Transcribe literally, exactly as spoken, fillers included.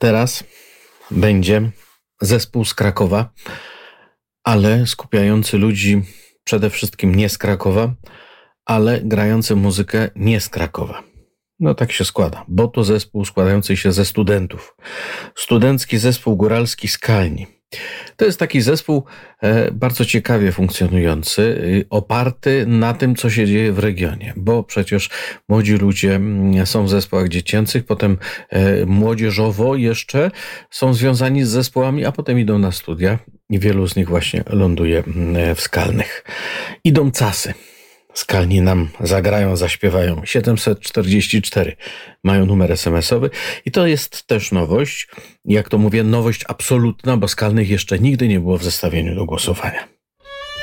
Teraz będzie zespół z Krakowa, ale skupiający ludzi przede wszystkim nie z Krakowa, ale grający muzykę nie z Krakowa. No tak się składa, bo to zespół składający się ze studentów. Studencki Zespół Góralski Skalni. To jest taki zespół e, bardzo ciekawie funkcjonujący, e, oparty na tym, co się dzieje w regionie, bo przecież młodzi ludzie m, są w zespołach dziecięcych, potem e, młodzieżowo jeszcze są związani z zespołami, a potem idą na studia i wielu z nich właśnie ląduje m, w Skalnych. Idą casy. Skalni nam zagrają, zaśpiewają. siedemset czterdzieści cztery mają numer es em esowy i to jest też nowość. Jak to mówię, nowość absolutna, bo Skalnych jeszcze nigdy nie było w zestawieniu do głosowania.